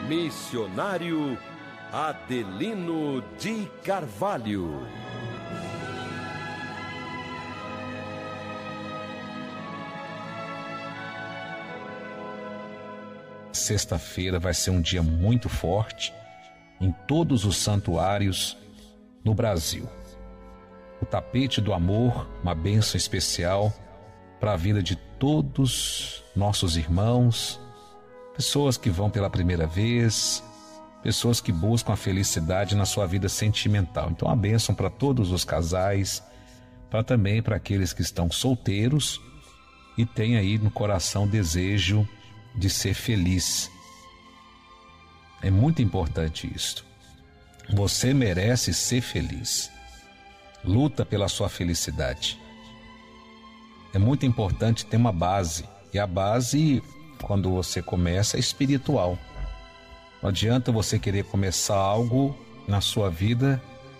Missionário Adelino de Carvalho. Sexta-feira vai ser um dia muito forte em todos os santuários no Brasil. O tapete do amor, uma bênção especial para a vida de todos nossos irmãos, pessoas que vão pela primeira vez, pessoas que buscam a felicidade na sua vida sentimental. Então, uma bênção para todos os casais, também para aqueles que estão solteiros e têm aí no coração o desejo de ser feliz. É muito importante isto. Você merece ser feliz. Luta pela sua felicidade. É muito importante ter uma base. E a base, quando você começa, é espiritual. Não adianta você querer começar algo na sua vida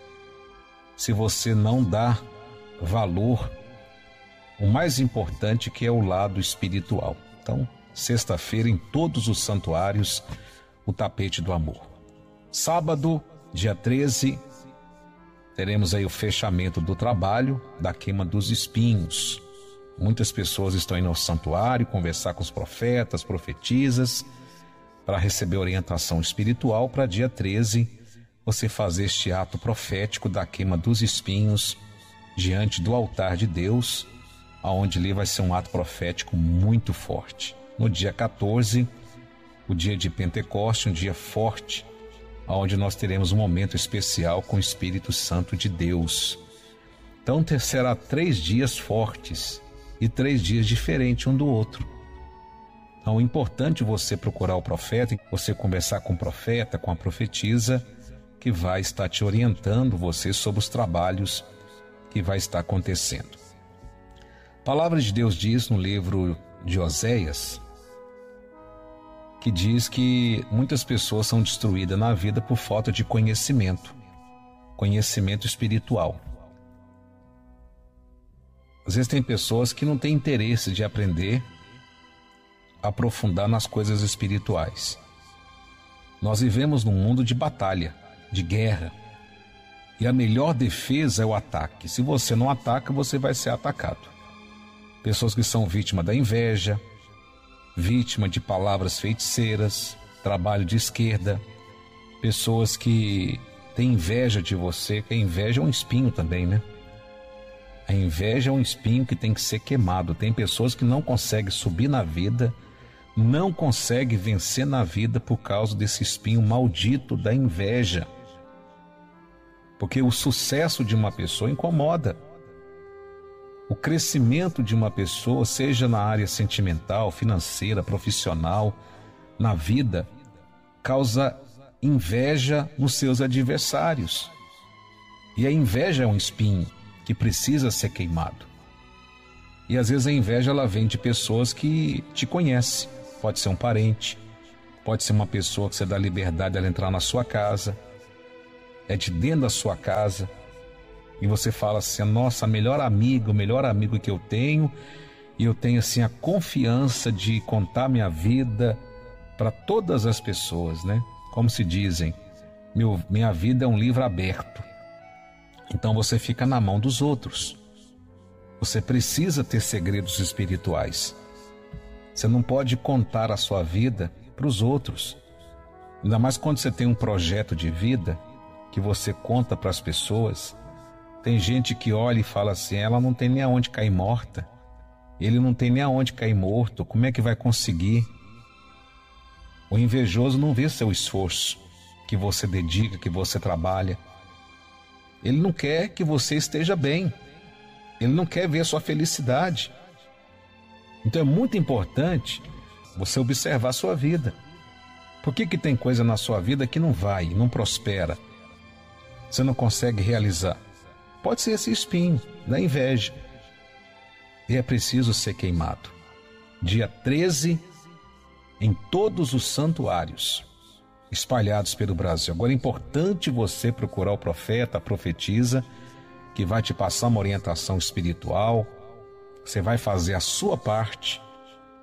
se você não dá valor. O mais importante que é o lado espiritual. Então, sexta-feira em todos os santuários, o tapete do amor. Sábado, dia 13, teremos aí o fechamento do trabalho da queima dos espinhos. Muitas pessoas estão indo ao santuário conversar com os profetas, profetisas, para receber orientação espiritual para dia 13 você fazer este ato profético da queima dos espinhos diante do altar de Deus, aonde ali vai ser um ato profético muito forte. No dia 14, o dia de Pentecoste, um dia forte, onde nós teremos um momento especial com o Espírito Santo de Deus. Então será 3 dias fortes e 3 dias diferentes um do outro. Então é importante você procurar o profeta, você conversar com o profeta, com a profetisa, que vai estar te orientando você sobre os trabalhos que vai estar acontecendo. A palavra de Deus diz no livro de Oséias, que diz que muitas pessoas são destruídas na vida por falta de conhecimento espiritual. Às vezes tem pessoas que não têm interesse de aprender, aprofundar nas coisas espirituais. Nós vivemos num mundo de batalha, de guerra, e a melhor defesa é o ataque. Se você não ataca, você vai ser atacado. Pessoas que são vítimas da inveja, vítima de palavras feiticeiras, trabalho de esquerda, pessoas que têm inveja de você, que a inveja é um espinho também, né? A inveja é um espinho que tem que ser queimado. Tem pessoas que não conseguem subir na vida, não conseguem vencer na vida por causa desse espinho maldito da inveja. Porque o sucesso de uma pessoa incomoda. O crescimento de uma pessoa, seja na área sentimental, financeira, profissional, na vida, causa inveja nos seus adversários. E a inveja é um espinho que precisa ser queimado. E às vezes a inveja ela vem de pessoas que te conhecem. Pode ser um parente, pode ser uma pessoa que você dá liberdade dela entrar na sua casa, é de dentro da sua casa. E você fala assim, nossa, o melhor amigo que eu tenho, e eu tenho assim a confiança de contar minha vida para todas as pessoas, né? Como se dizem, minha vida é um livro aberto. Então você fica na mão dos outros. Você precisa ter segredos espirituais. Você não pode contar a sua vida para os outros. Ainda mais quando você tem um projeto de vida que você conta para as pessoas. Tem gente que olha e fala assim, ela não tem nem aonde cair morta, ele não tem nem aonde cair morto, como é que vai conseguir? O invejoso não vê seu esforço, que você dedica, que você trabalha. Ele não quer que você esteja bem, ele não quer ver sua felicidade. Então é muito importante você observar a sua vida. Por que tem coisa na sua vida que não vai, não prospera? Você não consegue realizar? Pode ser esse espinho da inveja. E é preciso ser queimado. Dia 13, em todos os santuários espalhados pelo Brasil. Agora é importante você procurar o profeta, a profetisa, que vai te passar uma orientação espiritual. Você vai fazer a sua parte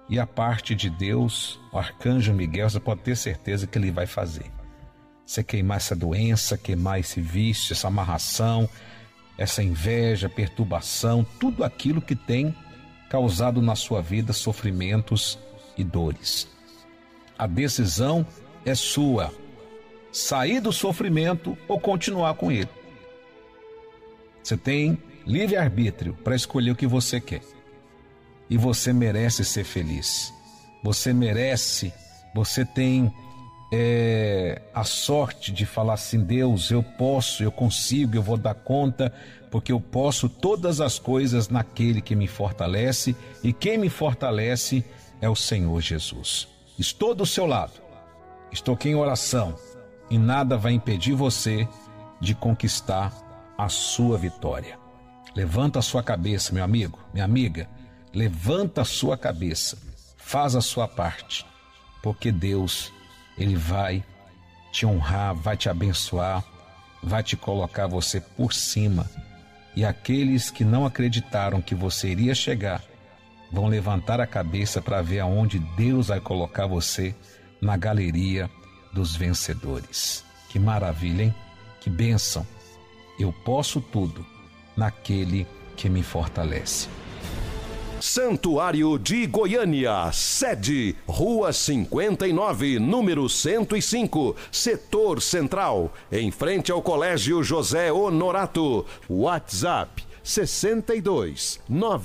E a parte de Deus, o arcanjo Miguel, você pode ter certeza que ele vai fazer. Você queimar essa doença, queimar esse vício, essa amarração, essa inveja, perturbação, tudo aquilo que tem causado na sua vida sofrimentos e dores. A decisão é sua: sair do sofrimento ou continuar com ele. Você tem livre-arbítrio para escolher o que você quer. E você merece ser feliz. Você merece, você tem a sorte de falar assim: Deus, eu posso, eu consigo, eu vou dar conta, porque eu posso todas as coisas naquele que me fortalece, e quem me fortalece é o Senhor Jesus. Estou do seu lado, estou aqui em oração, e nada vai impedir você de conquistar a sua vitória. Levanta a sua cabeça, meu amigo, minha amiga, levanta a sua cabeça, faz a sua parte, porque Deus, Ele vai te honrar, vai te abençoar, vai te colocar você por cima. E aqueles que não acreditaram que você iria chegar, vão levantar a cabeça para ver aonde Deus vai colocar você na galeria dos vencedores. Que maravilha, hein? Que bênção! Eu posso tudo naquele que me fortalece. Santuário de Goiânia, sede, Rua 59, número 105, Setor Central, em frente ao Colégio José Honorato. WhatsApp 62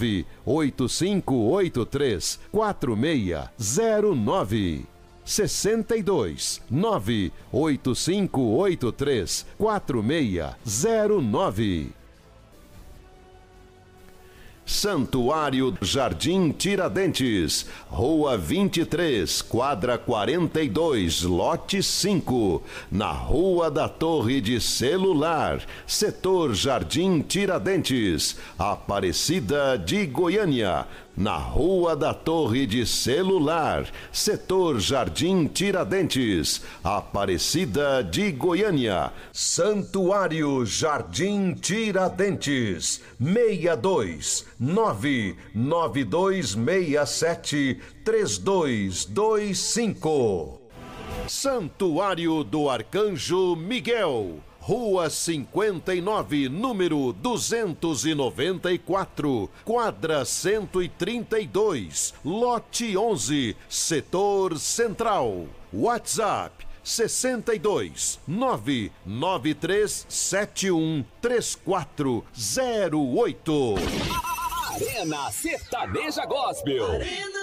98583 4609. 62 98583 4609. Santuário Jardim Tiradentes, Rua 23, quadra 42, lote 5, na Rua da Torre de Celular, Setor Jardim Tiradentes, Aparecida de Goiânia. Na Rua da Torre de Celular, Setor Jardim Tiradentes, Aparecida de Goiânia. Santuário Jardim Tiradentes, 62 99267 3225. Santuário do Arcanjo Miguel, Rua 59, número 294, quadra 132, lote 11, Setor Central. WhatsApp 62 99371 3408. Arena Sertaneja Gospel. Arena